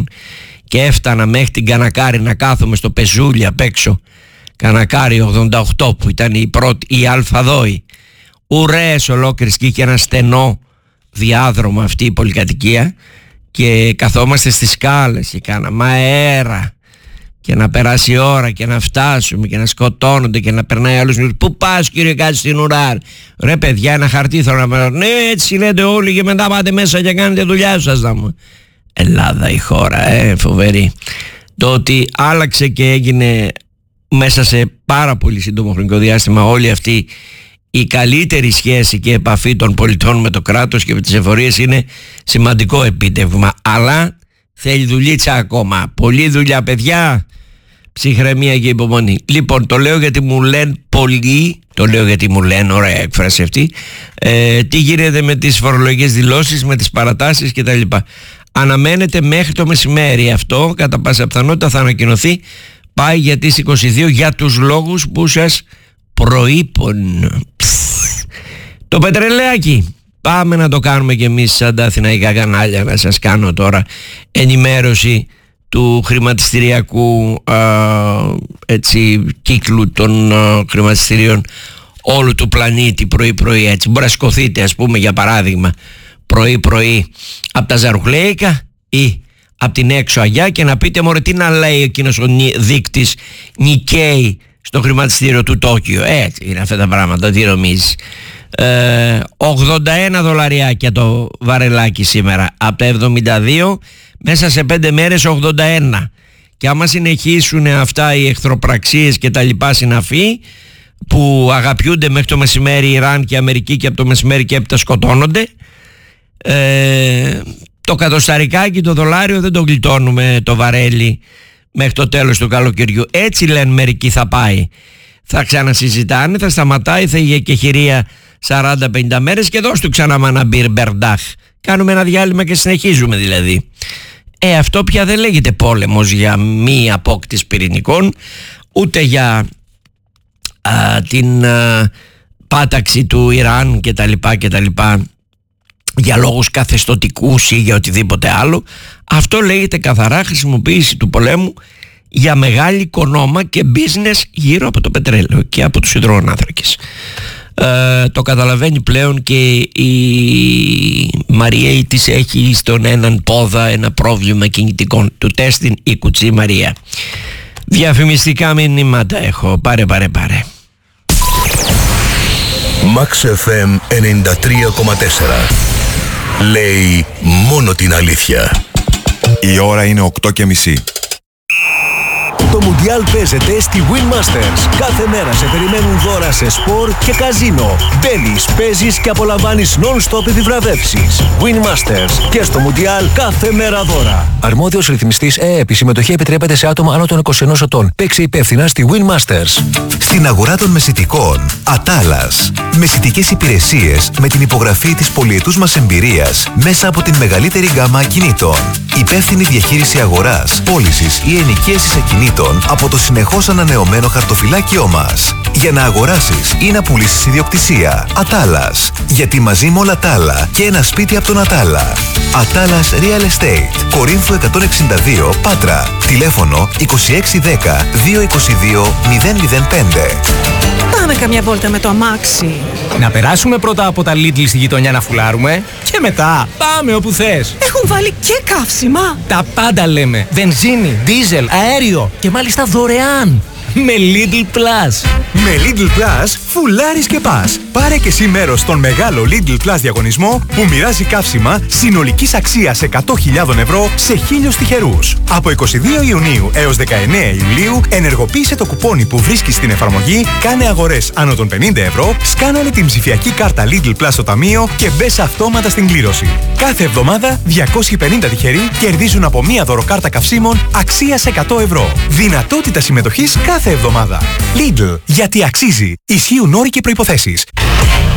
Αθηνών και έφτανα μέχρι την Κανακάρη να κάθομαι στο πεζούλι απ' έξω, Κανακάρη 88 που ήταν η πρώτη, η Αλφαδόη, ουρές ολόκληρες, και είχε ένα στενό διάδρομο αυτή η πολυκατοικία και καθόμαστε στις σκάλες και κάναμε αέρα και να περάσει η ώρα και να φτάσουμε και να σκοτώνονται και να περνάει άλλος. Πού πας κύριε, κάτσε στην ουρά? Ρε παιδιά, ένα χαρτί θέλω να περνάω. Ναι, έτσι λέτε όλοι και μετά πάτε μέσα και κάνετε δουλειά σας. Ελλάδα η χώρα, φοβερή. Το ότι άλλαξε και έγινε μέσα σε πάρα πολύ σύντομο χρονικό διάστημα όλη αυτή η καλύτερη σχέση και επαφή των πολιτών με το κράτος και με τις εφορίες είναι σημαντικό επίτευγμα, αλλά θέλει δουλίτσα ακόμα. Πολλή δουλειά, παιδιά. Ψυχραιμία και υπομονή. Λοιπόν, το λέω γιατί μου λένε πολλοί, το λέω γιατί μου λένε, ωραία έκφραση αυτή, τι γίνεται με τις φορολογικές δηλώσεις, με τις παρατάσεις κτλ. Αναμένεται μέχρι το μεσημέρι αυτό, κατά πάσα πιθανότητα θα ανακοινωθεί. Πάει για τις 22 για τους λόγους που σας προείπων. Το πετρελαιάκι πάμε να το κάνουμε και εμείς σαν τα αθηναϊκά κανάλια, να σας κάνω τώρα ενημέρωση του χρηματιστηριακού κύκλου των χρηματιστηρίων όλου του πλανήτη πρωί-πρωί. Έτσι μπορεί να σκοθείτε, ας πούμε, για παράδειγμα, πρωί-πρωί από τα Ζαρουχλέικα ή από την έξω Αγιά και να πείτε, μωρέ, τι να λέει εκείνος ο δείκτης Νικέι στο χρηματιστήριο του Τόκιο. Έτσι είναι αυτά τα πράγματα, τι νομίζεις? 81 δολαριάκια το βαρελάκι σήμερα, από τα 72 μέσα σε 5 μέρες 81. Και άμα συνεχίσουν αυτά οι εχθροπραξίες και τα λοιπά συναφή που αγαπιούνται μέχρι το μεσημέρι, Ιράν και Αμερική, και από το μεσημέρι και έπειτα σκοτώνονται, το κατοσταρικάκι, το δολάριο δεν το γλιτώνουμε το βαρέλι μέχρι το τέλος του καλοκαιριού. Έτσι λένε μερικοί θα πάει. Θα ξανασυζητάνε, θα σταματάει, θα είχε και χειρία 40-50 μέρες και δώσ' του ξανά ένα μπιρμπερντάχ. Κάνουμε ένα διάλειμμα και συνεχίζουμε δηλαδή. Αυτό πια δεν λέγεται πόλεμος για μη απόκτηση πυρηνικών, ούτε για την πάταξη του Ιράν κτλ, για λόγους καθεστωτικούς ή για οτιδήποτε άλλο. Αυτό λέγεται καθαρά χρησιμοποίηση του πολέμου για μεγάλη οικονόμα και business γύρω από το πετρέλαιο και από τους υδρογονάνθρακες. Το καταλαβαίνει πλέον και η Μαρία της έχει στον έναν πόδα ένα πρόβλημα κινητικών του τέστην, η κουτσή Μαρία. Διαφημιστικά μηνύματα έχω. Πάρε. Max FM 93,4. Λέει μόνο την αλήθεια. Η ώρα είναι 8:30. Το Μουντιάλ παίζεται στη Win Masters. Κάθε μέρα σε περιμένουν δώρα σε σπορ και καζίνο. Μπαίνεις, παίζεις και απολαμβάνεις non-stop επιβραβεύσεις. Win Masters. Και στο Μουντιάλ κάθε μέρα δώρα. Αρμόδιος ρυθμιστής ΕΕΠ. Η συμμετοχή επιτρέπεται σε άτομα άνω των 21 ετών. Παίξε υπεύθυνα στη Win Masters. Στην αγορά των μεσιτικών, Ατάλας. Μεσιτικές υπηρεσίες με την υπογραφή της πολυετούς μας εμπειρίας μέσα από την μεγαλύτερη γκάμα ακινήτων. Υπεύθυνη διαχείριση αγοράς, πώλησης ή ενοικίασης ακινήτων από το συνεχώς ανανεωμένο χαρτοφυλάκιό μας. Για να αγοράσεις ή να πουλήσεις ιδιοκτησία. Ατάλας. Γιατί μαζί με όλα τα άλλα και ένα σπίτι από τον Ατάλα. Ατάλας Real Estate. Κορίνθου 162 Πάτρα. Τηλέφωνο 2610 222 005. Πάμε καμιά βόλτα με το αμάξι. Να περάσουμε πρώτα από τα Lidl στη γειτονιά να φουλάρουμε και μετά πάμε όπου θες. Έχουν βάλει και καύσιμα. Τα πάντα λέμε. Βενζίνη, δίζελ, αέριο και μάλιστα δωρεάν. Με Lidl Plus. Με Lidl Plus φουλάρεις και πας. Πάρε και εσύ μέρος στον μεγάλο Lidl Plus διαγωνισμό που μοιράζει καύσιμα συνολικής αξίας 100.000 ευρώ σε 1.000 τυχερούς. Από 22 Ιουνίου έως 19 Ιουλίου ενεργοποίησε το κουπόνι που βρίσκεις στην εφαρμογή, κάνε αγορές άνω των 50 ευρώ, σκάναρε την ψηφιακή κάρτα Lidl Plus στο ταμείο και μπες αυτόματα στην κλήρωση. Κάθε εβδομάδα 250 τυχεροί κερδίζουν από μία δωροκάρτα καυσίμων αξίας 100 ευρώ. Δυνατότητα συμμετοχής κάθε εβδομάδα. Lidl, γιατί αξίζει. Ισχύουν όροι και προϋποθέσεις.